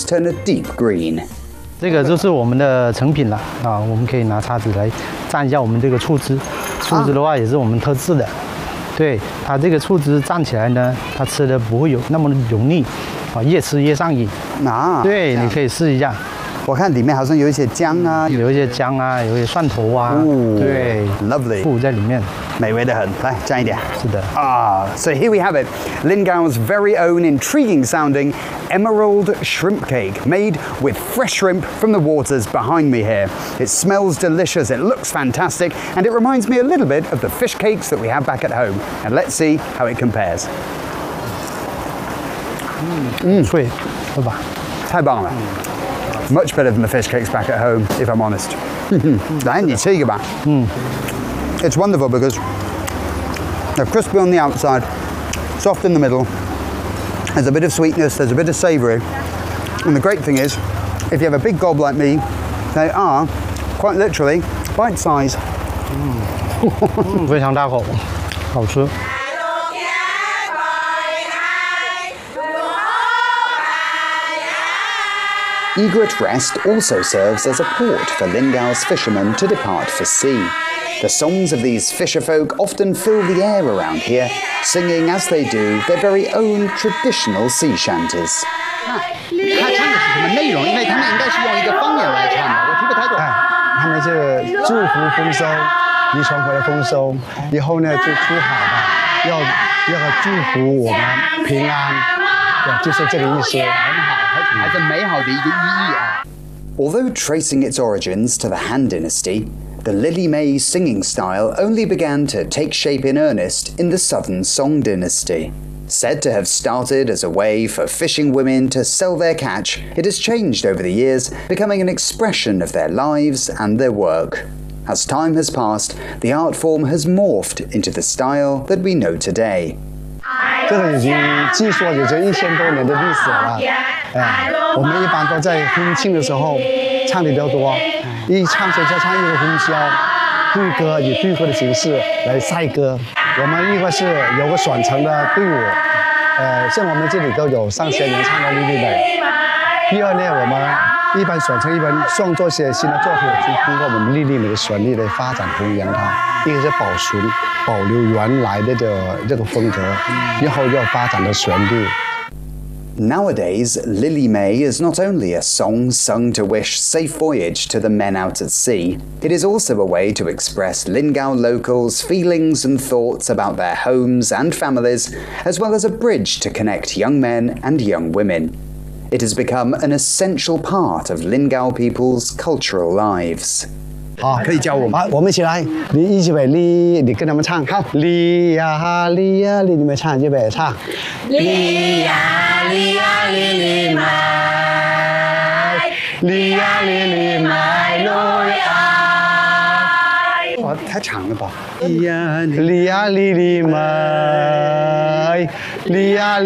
turn a deep green. 这个就是我们的成品了啊，我们可以拿叉子来蘸一下我们这个醋汁。醋汁的话也是我们特制的，对它这个醋汁蘸起来呢，它吃的不会有那么油腻，啊，越吃越上瘾。对，你可以试一下。 我看里面好像有一些姜啊， 有一些姜啊，有一些蒜头啊，对 ，lovely， 醋在里面， 美味的很。来，蘸一点。 是的。 So here we have it, Lingao's very own intriguing sounding emerald shrimp cake made with fresh shrimp from the waters behind me here. It smells delicious, it looks fantastic, and it reminds me a little bit of the fish cakes that we have back at home. And let's see how it compares. 脆，对吧？ 太棒了。Much better than the fish cakes back at home, if I'm honest. 来，你吃一个吧。It's wonderful because they're crispy on the outside, soft in the middle. There's a bit of sweetness, there's a bit of savoury. And the great thing is, if you have a big gob like me, they are, quite literally, bite size. 非常大口，好吃。 Egret Rest also serves as a port for Lingao's fishermen to depart for sea. The songs of these fisher folk often fill the air around here, singing as they do their very own traditional sea shanties. 他唱的是什么内容？因为他们应该是用一个方言来唱的，我听不太懂。 他们是祝福丰收，渔船回来丰收，以后呢就出海吧，要祝福我们平安，对，就是这个意思。很好。 还是美好的一个意义啊。Although tracing its origins to the Han Dynasty, the Lily May singing style only began to take shape in earnest in the Southern Song Dynasty. Said to have started as a way for fishing women to sell their catch, it has changed over the years, becoming an expression of their lives and their work. As time has passed, the art form has morphed into the style that we know today. 这个已经据说有着1000多年的历史了。我们一般都在婚庆的时候唱的比较多，一唱就唱一个婚销对歌，以对歌的形式来赛歌。我们一个是有个选成的队伍，像我们这里都有上千人唱到丽丽美。第二呢，我们一般选成一般创作些新的作品，就通过我们丽丽美的旋律来发展弘扬它。一个是保留原来的这个风格，以后要发展的旋律。 Nowadays, Lily May is not only a song sung to wish safe voyage to the men out at sea, it is also a way to express Lingao locals' feelings and thoughts about their homes and families, as well as a bridge to connect young men and young women. It has become an essential part of Lingao people's cultural lives. 好，可以教我们。好，我们一起来，你预备，你跟他们唱。好，哩呀哩呀哩，你们唱，预备唱。哩呀哩呀哩哩麦，哩呀哩哩麦路呀。 哇，太长了吧？ 哩呀哩哩麦，哩呀哩